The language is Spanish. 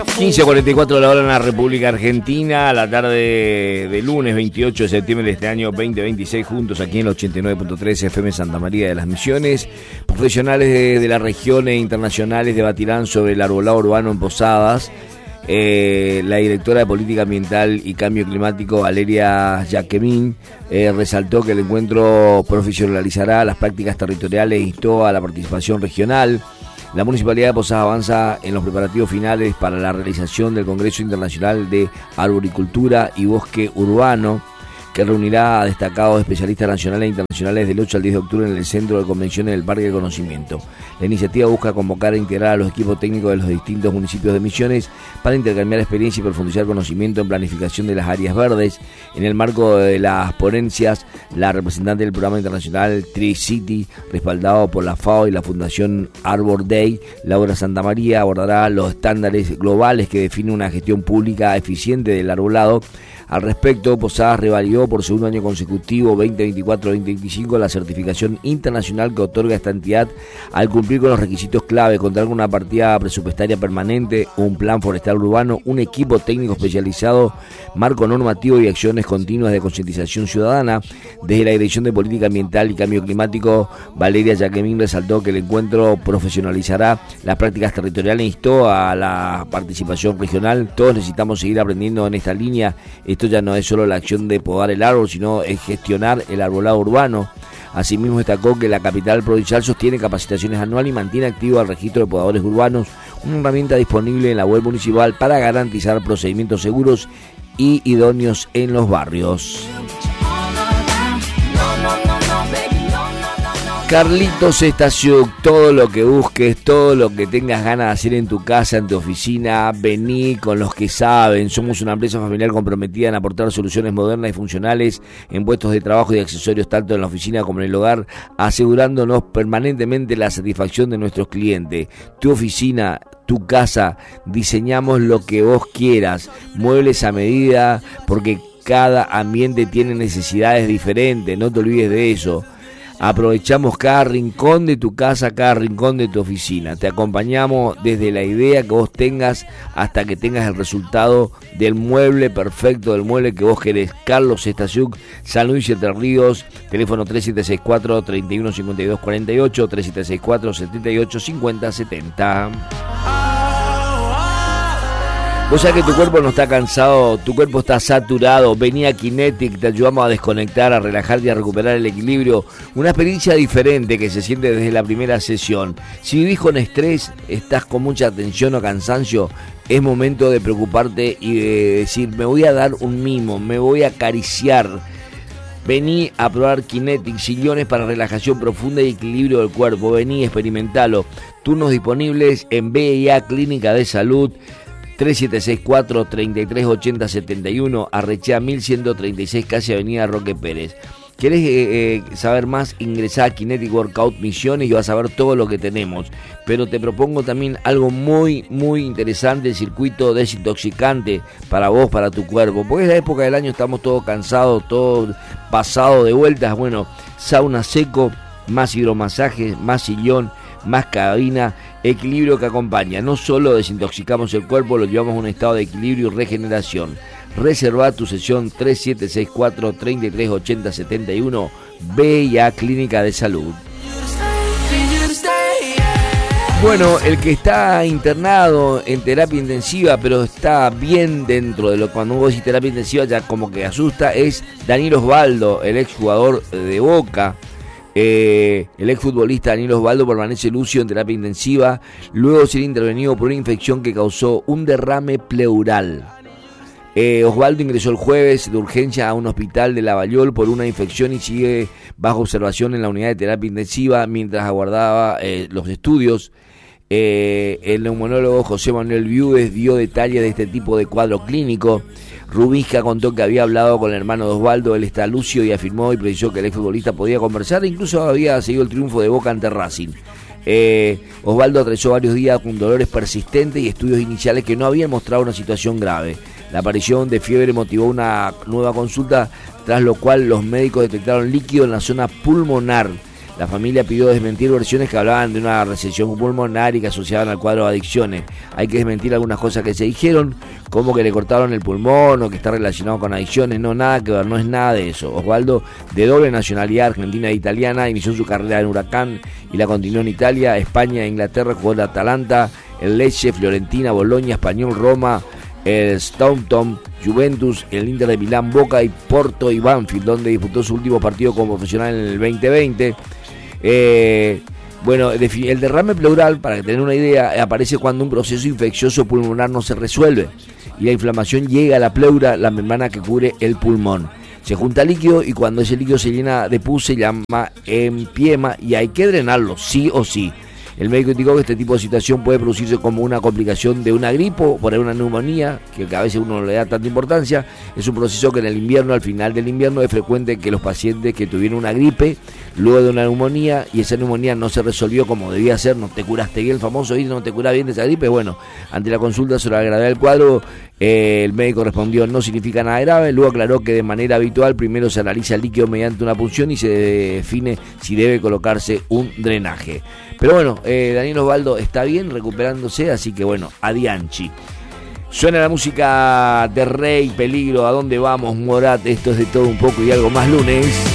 15:44 de la hora en la República Argentina, a la tarde de lunes 28 de septiembre de este año 2026, juntos aquí en el 89.3 FM Santa María de las Misiones. Profesionales de la región e internacionales debatirán sobre el arbolado urbano en Posadas. La directora de Política Ambiental y Cambio Climático, Valeria Jacquemin, resaltó que el encuentro profesionalizará las prácticas territoriales e instó a la participación regional. La Municipalidad de Posadas avanza en los preparativos finales para la realización del Congreso Internacional de Arboricultura y Bosque Urbano, que reunirá a destacados especialistas nacionales e internacionales del 8 al 10 de octubre en el Centro de Convenciones del Parque del Conocimiento. La iniciativa busca convocar e integrar a los equipos técnicos de los distintos municipios de Misiones para intercambiar experiencia y profundizar conocimiento en planificación de las áreas verdes. En el marco de las ponencias, la representante del programa internacional Tri-City, respaldado por la FAO y la Fundación Arbor Day, Laura Santamaría, abordará los estándares globales que definen una gestión pública eficiente del arbolado. Al respecto, Posadas revalidó por segundo año consecutivo 2024-2025 la certificación internacional que otorga esta entidad al cumplir con los requisitos clave: contar con una partida presupuestaria permanente, un plan forestal urbano, un equipo técnico especializado, marco normativo y acciones continuas de concientización ciudadana. Desde la Dirección de Política Ambiental y Cambio Climático, Valeria Jacquemin resaltó que el encuentro profesionalizará las prácticas territoriales e instó a la participación regional. Todos necesitamos seguir aprendiendo en esta línea. Esto ya no es solo la acción de podar el árbol, sino es gestionar el arbolado urbano. Asimismo, destacó que la capital provincial sostiene capacitaciones anuales y mantiene activo el registro de podadores urbanos, una herramienta disponible en la web municipal para garantizar procedimientos seguros y idóneos en los barrios. Carlitos Estasiuk, todo lo que busques, todo lo que tengas ganas de hacer en tu casa, en tu oficina, vení con los que saben. Somos una empresa familiar comprometida en aportar soluciones modernas y funcionales en puestos de trabajo y accesorios tanto en la oficina como en el hogar, asegurándonos permanentemente la satisfacción de nuestros clientes. Tu oficina, tu casa, diseñamos lo que vos quieras, muebles a medida, porque cada ambiente tiene necesidades diferentes, no te olvides de eso. Aprovechamos cada rincón de tu casa, cada rincón de tu oficina. Te acompañamos desde la idea que vos tengas hasta que tengas el resultado del mueble perfecto, del mueble que vos querés. Carlos Estasiuk, San Luis y Entre Ríos, teléfono 3764-315248, 3764-785070. Vos sabés que tu cuerpo no está cansado, tu cuerpo está saturado. Vení a Kinetic, te ayudamos a desconectar, a relajarte y a recuperar el equilibrio. Una experiencia diferente que se siente desde la primera sesión. Si vivís con estrés, estás con mucha tensión o cansancio, es momento de preocuparte y de decir: me voy a dar un mimo, me voy a acariciar. Vení a probar Kinetic, sillones para relajación profunda y equilibrio del cuerpo. Vení, experimentalo. Turnos disponibles en BIA Clínica de Salud, 3764-338071, Arrechea 1136, casi Avenida Roque Pérez. ¿Querés saber más? Ingresá a Kinetic Workout Misiones y vas a ver todo lo que tenemos. Pero te propongo también algo muy, muy interesante: el circuito desintoxicante para vos, para tu cuerpo. Porque es la época del año, estamos todos cansados, todos pasados de vueltas. Bueno, sauna seco, más hidromasajes, más sillón, más cabina, equilibrio que acompaña. No solo desintoxicamos el cuerpo, lo llevamos a un estado de equilibrio y regeneración. Reserva tu sesión 3764-338071, BIA Clínica de Salud. Bueno, el que está internado en terapia intensiva, pero está bien dentro de lo, cuando vos decís terapia intensiva ya como que asusta, es Daniel Osvaldo, el exjugador de Boca. El exfutbolista Daniel Osvaldo permanece lúcido en terapia intensiva luego de ser intervenido por una infección que causó un derrame pleural. Osvaldo ingresó el jueves de urgencia a un hospital de Lavallol por una infección y sigue bajo observación en la unidad de terapia intensiva mientras aguardaba los estudios. El neumonólogo José Manuel Viudes dio detalles de este tipo de cuadro clínico. Rubisca contó que había hablado con el hermano de Osvaldo, él está lúcido, y afirmó y precisó que el exfutbolista podía conversar e incluso había seguido el triunfo de Boca ante Racing. Osvaldo atravesó varios días con dolores persistentes y estudios iniciales que no habían mostrado una situación grave. La aparición de fiebre motivó una nueva consulta, tras lo cual los médicos detectaron líquido en la zona pulmonar. La familia pidió desmentir versiones que hablaban de una recesión pulmonar y que asociaban al cuadro de adicciones. Hay que desmentir algunas cosas que se dijeron, como que le cortaron el pulmón o que está relacionado con adicciones. No, nada que ver, no es nada de eso. Osvaldo, de doble nacionalidad argentina e italiana, inició su carrera en Huracán y la continuó en Italia, España e Inglaterra. Jugó en Atalanta, el Lecce, Fiorentina, Boloña, Español, Roma, el Southampton, Juventus, el Inter de Milán, Boca y Porto y Banfield, donde disputó su último partido como profesional en el 2020. Bueno, el derrame pleural, para que tengan una idea, aparece cuando un proceso infeccioso pulmonar no se resuelve y la inflamación llega a la pleura, la membrana que cubre el pulmón. Se junta líquido y cuando ese líquido se llena de pus se llama empiema y hay que drenarlo, sí o sí. El médico indicó que este tipo de situación puede producirse como una complicación de una gripo, por ahí una neumonía, que a veces uno no le da tanta importancia. Es un proceso que en el invierno, al final del invierno, es frecuente que los pacientes que tuvieron una gripe, luego de una neumonía, y esa neumonía no se resolvió como debía ser, no te curaste bien, el famoso y no te curás bien de esa gripe. Bueno, ante la consulta sobre la gravedad del cuadro, el médico respondió no significa nada grave. Luego aclaró que de manera habitual primero se analiza el líquido mediante una punción y se define si debe colocarse un drenaje. Pero bueno, Daniel Osvaldo está bien recuperándose, así que bueno, adianchi. Suena la música de Rey, Peligro, ¿a dónde vamos, Morat? Esto es de todo un poco y algo más lunes.